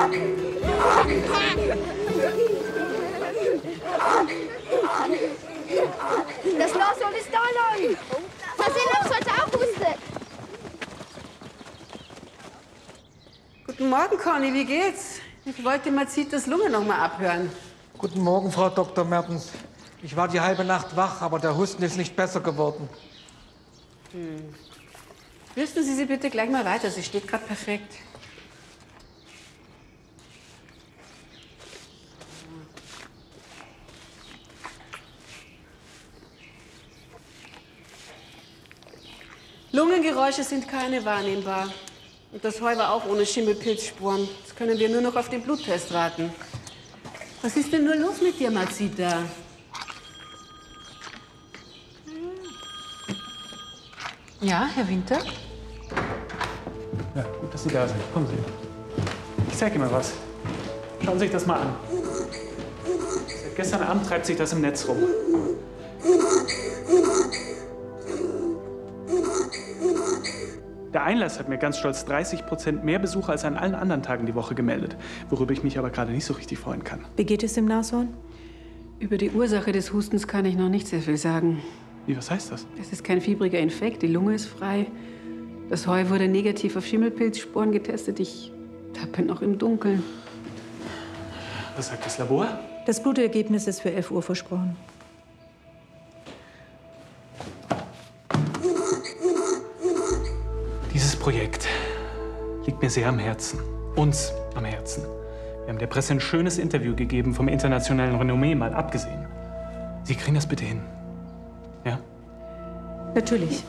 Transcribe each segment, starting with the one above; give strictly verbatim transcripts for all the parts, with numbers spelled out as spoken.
Das Nashorn ist da lang. Marcel sollte auch husten. Guten Morgen, Conny, wie geht's? Ich wollte Mazitas Lunge noch mal abhören. Guten Morgen, Frau Doktor Mertens. Ich war die halbe Nacht wach, aber der Husten ist nicht besser geworden. Hm. Rüsten Sie sie bitte gleich mal weiter, sie steht gerade perfekt. Lungengeräusche sind keine wahrnehmbar. Und das Heu war auch ohne Schimmelpilzspuren. Jetzt können wir nur noch auf den Bluttest warten. Was ist denn nur los mit dir, Mazita? Ja, Herr Winter? Ja, gut, dass Sie da sind. Kommen Sie. Ich zeige Ihnen mal was. Schauen Sie sich das mal an. Seit gestern Abend treibt sich das im Netz rum. Der Einlass hat mir ganz stolz dreißig Prozent mehr Besucher als an allen anderen Tagen die Woche gemeldet, worüber ich mich aber gerade nicht so richtig freuen kann. Wie geht es dem Nashorn? Über die Ursache des Hustens kann ich noch nicht sehr viel sagen. Wie, was heißt das? Es ist kein fiebriger Infekt, die Lunge ist frei. Das Heu wurde negativ auf Schimmelpilzsporen getestet. Ich tappe noch im Dunkeln. Was sagt das Labor? Das Blutergebnis ist für elf Uhr versprochen. Dieses Projekt liegt mir sehr am Herzen. Uns am Herzen. Wir haben der Presse ein schönes Interview gegeben, vom internationalen Renommee mal abgesehen. Sie kriegen das bitte hin. Ja? Natürlich.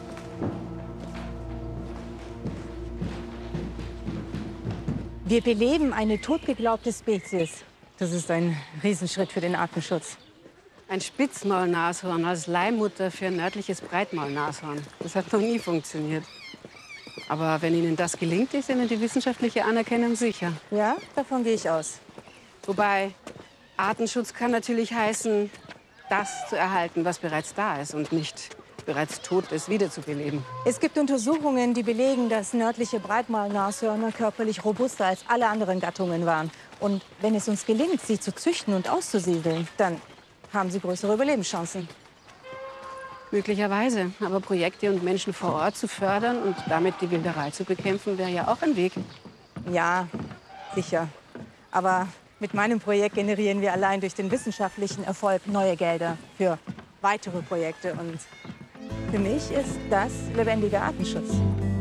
Wir beleben eine totgeglaubte Spezies. Das ist ein Riesenschritt für den Artenschutz. Ein Spitzmaulnashorn als Leihmutter für ein nördliches Breitmaulnashorn. Das hat noch nie funktioniert. Aber wenn Ihnen das gelingt, ist Ihnen die wissenschaftliche Anerkennung sicher. Ja, davon gehe ich aus. Wobei, Artenschutz kann natürlich heißen, das zu erhalten, was bereits da ist und nicht bereits tot ist, wiederzubeleben. Es gibt Untersuchungen, die belegen, dass nördliche Breitmaulnashörner körperlich robuster als alle anderen Gattungen waren. Und wenn es uns gelingt, sie zu züchten und auszusiedeln, dann haben sie größere Überlebenschancen. Möglicherweise. Aber Projekte und Menschen vor Ort zu fördern und damit die Wilderei zu bekämpfen, wäre ja auch ein Weg. Ja, sicher. Aber mit meinem Projekt generieren wir allein durch den wissenschaftlichen Erfolg neue Gelder für weitere Projekte. Und für mich ist das lebendiger Artenschutz.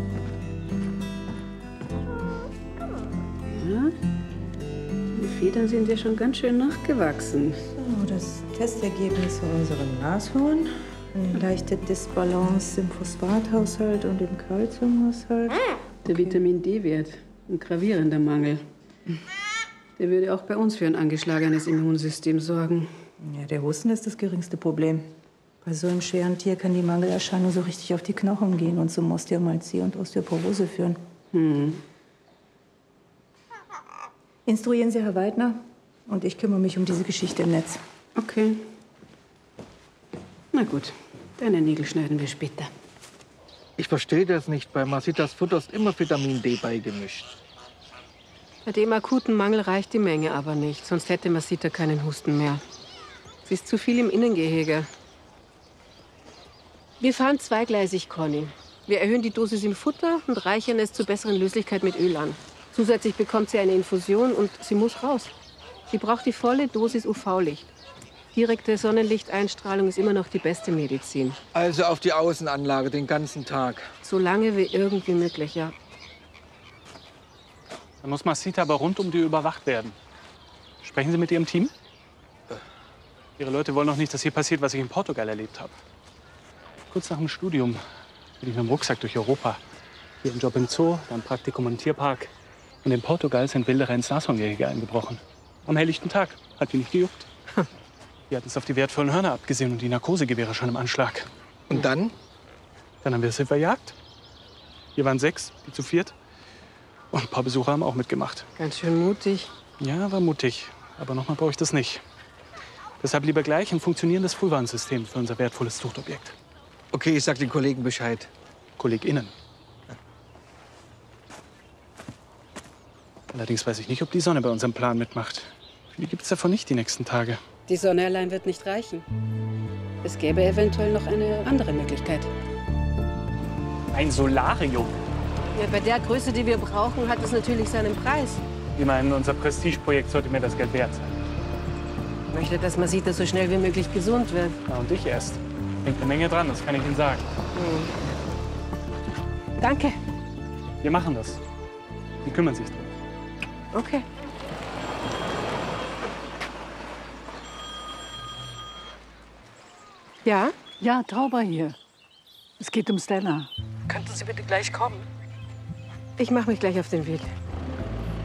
Ja, die Federn sind ja schon ganz schön nachgewachsen. So, das Testergebnis von unserem Nashorn. Eine leichte Disbalance im Phosphathaushalt und im Kalziumhaushalt. Der Vitamin D-Wert, ein gravierender Mangel. Der würde auch bei uns für ein angeschlagenes Immunsystem sorgen. Ja, der Husten ist das geringste Problem. Bei so einem schweren Tier kann die Mangelerscheinung so richtig auf die Knochen gehen und zum Osteomalzie und Osteoporose führen. Hm. Instruieren Sie Herr Weidner und ich kümmere mich um diese Geschichte im Netz. Okay. Na gut, deine Nägel schneiden wir später. Ich verstehe das nicht. Bei Mazitas Futter ist immer Vitamin D beigemischt. Bei dem akuten Mangel reicht die Menge aber nicht. Sonst hätte Mazita keinen Husten mehr. Sie ist zu viel im Innengehege. Wir fahren zweigleisig, Conny. Wir erhöhen die Dosis im Futter und reichern es zur besseren Löslichkeit mit Öl an. Zusätzlich bekommt sie eine Infusion und sie muss raus. Sie braucht die volle Dosis U V-Licht. Direkte Sonnenlichteinstrahlung ist immer noch die beste Medizin. Also auf die Außenanlage den ganzen Tag. So lange wie irgendwie möglich, ja. Dann muss Mazita aber rund um die überwacht werden. Sprechen Sie mit Ihrem Team? Ihre Leute wollen noch nicht, dass hier passiert, was ich in Portugal erlebt habe. Kurz nach dem Studium bin ich mit dem Rucksack durch Europa. Hier ein Job im Zoo, dann Praktikum im Tierpark. Und in Portugal sind Wilderer ins Nashorngehege eingebrochen. Am helllichten Tag. Hat die nicht gejuckt. Die hatten es auf die wertvollen Hörner abgesehen und die Narkosegewehre schon im Anschlag. Und dann? Dann haben wir sie verjagt. Wir waren sechs, die zu viert. Und ein paar Besucher haben auch mitgemacht. Ganz schön mutig. Ja, war mutig. Aber nochmal brauche ich das nicht. Deshalb lieber gleich ein funktionierendes Frühwarnsystem für unser wertvolles Zuchtobjekt. Okay, ich sag den Kollegen Bescheid. KollegInnen. Allerdings weiß ich nicht, ob die Sonne bei unserem Plan mitmacht. Wie gibt es davon nicht die nächsten Tage? Die Sonne allein wird nicht reichen. Es gäbe eventuell noch eine andere Möglichkeit. Ein Solarium? Ja, bei der Größe, die wir brauchen, hat es natürlich seinen Preis. Ich meine, unser Prestigeprojekt sollte mir das Geld wert sein. Ich möchte, dass Masita so schnell wie möglich gesund wird. Na, und ich erst. Hängt eine Menge dran, das kann ich Ihnen sagen. Hm. Danke. Wir machen das. Die kümmern sich drum. Okay. Ja? Ja, Tauber hier. Es geht um Stella. Könnten Sie bitte gleich kommen? Ich mache mich gleich auf den Weg.